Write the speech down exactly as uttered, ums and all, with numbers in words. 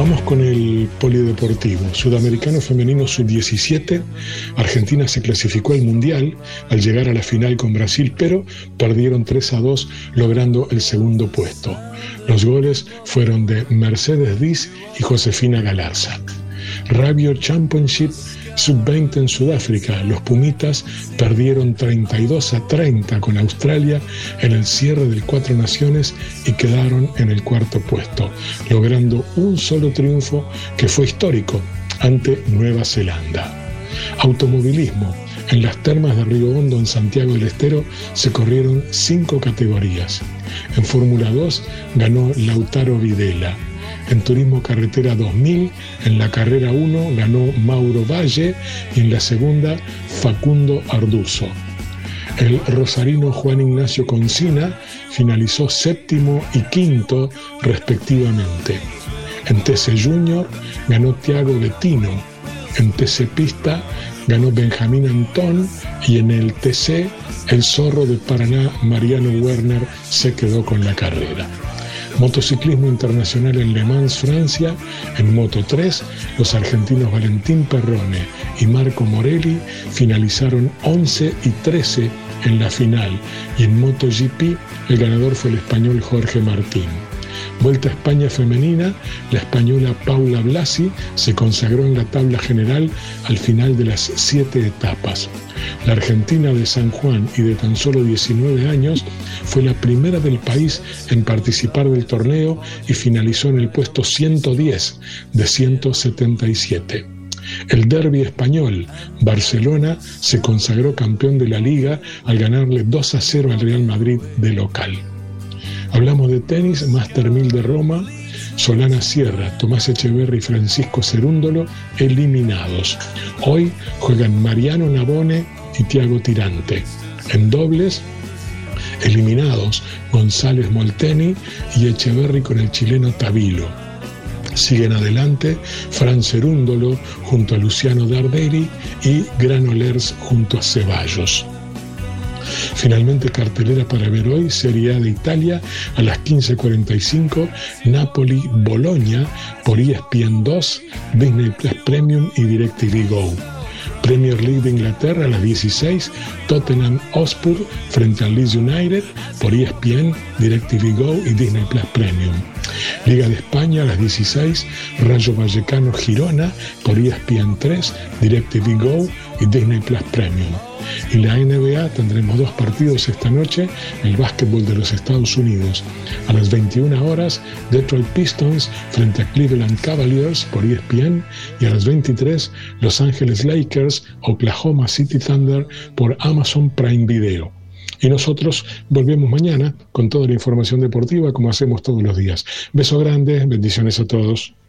Vamos con el polideportivo. Sudamericano femenino sub diecisiete. Argentina se clasificó al Mundial al llegar a la final con Brasil, pero perdieron tres a dos, logrando el segundo puesto. Los goles fueron de Mercedes Diz y Josefina Galarza. Rugby Championship sub veinte en Sudáfrica. Los Pumitas perdieron treinta y dos a treinta con Australia en el cierre del Cuatro Naciones y quedaron en el cuarto puesto, logrando un solo triunfo que fue histórico ante Nueva Zelanda. Automovilismo. En las termas de Río Hondo, en Santiago del Estero, se corrieron cinco categorías. En Fórmula dos ganó Lautaro Videla. En Turismo Carretera dos mil, en la Carrera uno ganó Mauro Valle y en la segunda Facundo Arduzo. El rosarino Juan Ignacio Concina finalizó séptimo y quinto respectivamente. En T C Junior ganó Tiago Bettino. En T C Pista ganó Benjamín Antón y en el T C el zorro de Paraná Mariano Werner se quedó con la carrera. Motociclismo internacional en Le Mans, Francia. En Moto tres, los argentinos Valentín Perrone y Marco Morelli finalizaron once y trece en la final, y en MotoGP el ganador fue el español Jorge Martín. Vuelta a España femenina, la española Paula Blasi se consagró en la tabla general al final de las siete etapas. La argentina de San Juan y de tan solo diecinueve años fue la primera del país en participar del torneo y finalizó en el puesto ciento diez de ciento setenta y siete. El derbi español, Barcelona se consagró campeón de la Liga al ganarle dos a cero al Real Madrid de local. Hablamos de tenis, Master mil de Roma. Solana Sierra, Tomás Echeverri y Francisco Cerúndolo eliminados. Hoy juegan Mariano Navone y Tiago Tirante. En dobles, eliminados González Molteni y Echeverri con el chileno Tavilo. Siguen adelante Fran Cerúndolo junto a Luciano Darderi y Granollers junto a Ceballos. Finalmente, cartelera para ver hoy: Serie A de Italia a las quince cuarenta y cinco, Napoli-Bologna por E S P N dos, Disney Plus Premium y DirecTV Go. Premier League de Inglaterra a las dieciséis, Tottenham Hotspur frente al Leeds United por E S P N, DirecTV Go y Disney Plus Premium. Liga de España a las dieciséis, Rayo Vallecano Girona por E S P N tres, DirecTV Go y Disney Plus Premium. Y la N B A tendremos dos partidos esta noche: el básquetbol de los Estados Unidos a las veintiuna horas, Detroit Pistons frente a Cleveland Cavaliers por E S P N, y a las veintitrés, Los Ángeles Lakers Oklahoma City Thunder por Amazon Prime Video. Y nosotros volvemos mañana con toda la información deportiva como hacemos todos los días. Beso grande, bendiciones a todos.